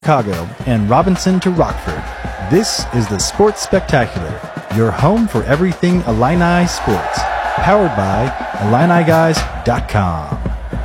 Chicago, and Robinson to Rockford. This is the Sports Spectacular, your home for everything Illini sports. Powered by IlliniGuys.com.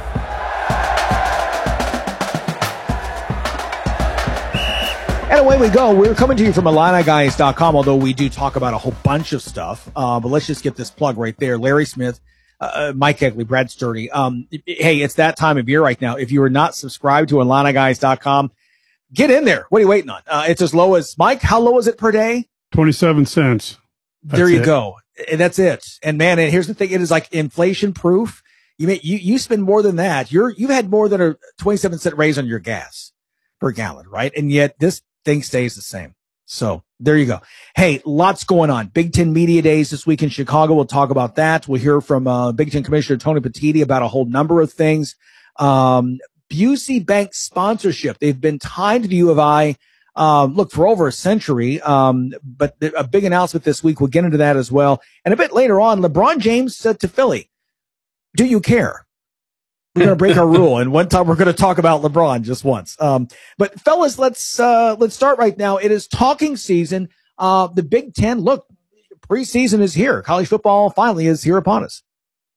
And away we go. We're coming to you from IlliniGuys.com, although we do talk about a whole bunch of stuff. But let's just get this plug right there. Larry Smith, Mike Kegley, Brad Sturdy. Hey, it's that time of year right now. If you are not subscribed to IlliniGuys.com, get in there. What are you waiting on? It's as low as, Mike, how low is it per day? 27 cents. There you go. And that's it. And man, and here's the thing. It is like inflation proof. You spend more than that. You've had more than a 27-cent raise on your gas per gallon, right? And yet this thing stays the same. So there you go. Hey, lots going on. Big Ten Media Days this week in Chicago. We'll talk about that. We'll hear from Big Ten Commissioner Tony Petitti about a whole number of things. Busey Bank sponsorship. They've been tied to the U of I, look, for over a century. But a big announcement this week. We'll get into that as well. And a bit later on, LeBron James said to Philly, do you care? We're going to break our rule. And one time we're going to talk about LeBron just once. But fellas, let's start right now. It is talking season. The Big Ten, look, preseason is here. College football finally is here upon us.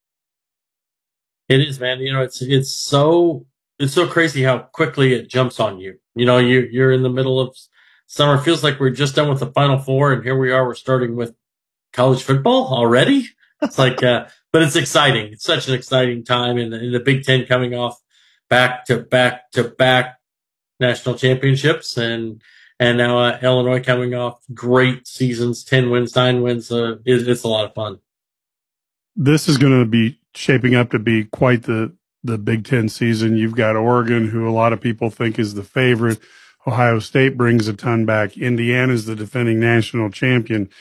It is, man. You know, it's so crazy how quickly it jumps on you. You know, you're in the middle of summer. It feels like we're just done with the Final Four, and here we are. We're starting with college football already. It's like, but it's exciting. It's such an exciting time, in the Big Ten coming off back to back national championships, and now Illinois coming off great seasons, 10 wins, 9 wins. It's a lot of fun. This is going to be shaping up to be quite the Big Ten season. You've got Oregon, who a lot of people think is the favorite. Ohio State brings a ton back. Indiana's the defending national champion.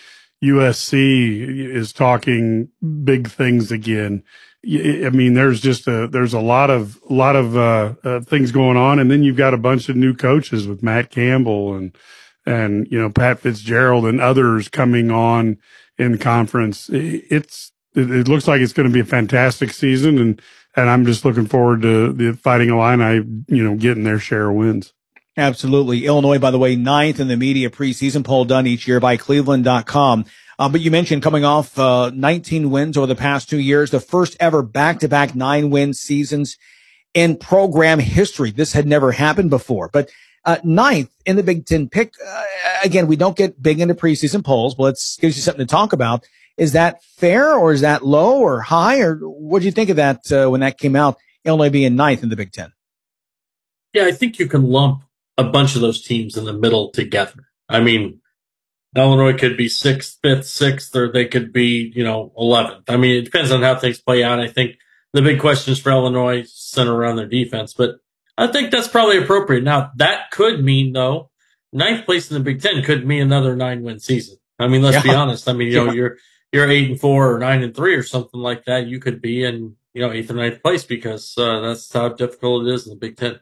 USC is talking big things again. I mean, there's a lot of things going on. And then you've got a bunch of new coaches with Matt Campbell and, you know, Pat Fitzgerald and others coming on in the conference. It looks like it's going to be a fantastic season. And I'm just looking forward to the Fighting Illini, you know, getting their share of wins. Absolutely. Illinois, by the way, 9th in the media preseason poll done each year by Cleveland.com. But you mentioned coming off 19 wins over the past 2 years, the first ever back-to-back 9-win seasons in program history. This had never happened before. But 9th in the Big Ten pick, again, we don't get big into preseason polls, but let's give you something to talk about. Is that fair, or is that low or high, or what do you think of that when that came out, Illinois being 9th in the Big Ten? Yeah, I think you can lump a bunch of those teams in the middle together. I mean, Illinois could be 6th, 5th, 6th, or they could be, 11th. I mean, it depends on how things play out. I think the big questions for Illinois center around their defense, but I think that's probably appropriate. Now, that could mean, though, 9th place in the Big Ten could mean another 9-win season. I mean, let's be honest. I mean, you're 8-4 or 9-3 or something like that. You could be in, 8th or 9th place because that's how difficult it is in the Big Ten.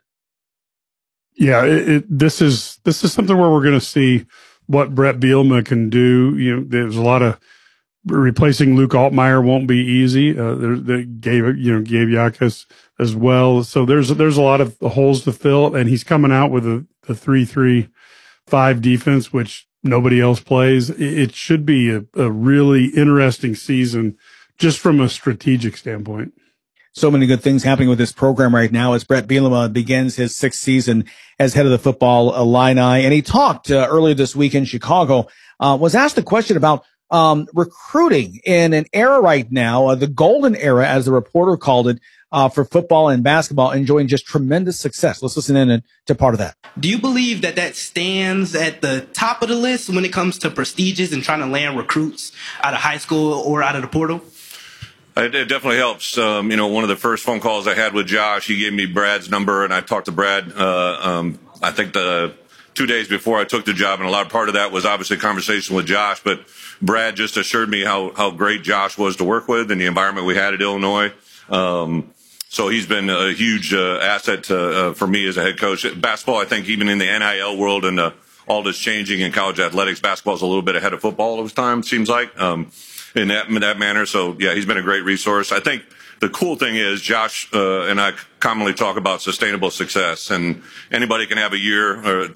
Yeah, this is something where we're going to see what Brett Bielema can do. You know, there's a lot of replacing Luke Altmaier won't be easy. They gave Yakas as well. So there's a lot of holes to fill, and he's coming out with a 3-3-5 defense, which nobody else plays. It should be a really interesting season just from a strategic standpoint. So many good things happening with this program right now as Brett Bielema begins his 6th season as head of the football Illini. And he talked earlier this week in Chicago, was asked a question about recruiting in an era right now, the golden era, as the reporter called it, for football and basketball, enjoying just tremendous success. Let's listen in to part of that. Do you believe that stands at the top of the list when it comes to prestigious and trying to land recruits out of high school or out of the portal? It definitely helps. One of the first phone calls I had with Josh, he gave me Brad's number, and I talked to Brad, I think the 2 days before I took the job, and a large part of that was obviously a conversation with Josh, but Brad just assured me how great Josh was to work with and the environment we had at Illinois. So he's been a huge asset for me as a head coach. Basketball, I think, even in the NIL world and all this changing in college athletics, basketball is a little bit ahead of football all the time, it seems like. in that manner. So yeah, he's been a great resource. I think the cool thing is Josh and I commonly talk about sustainable success, and anybody can have a year or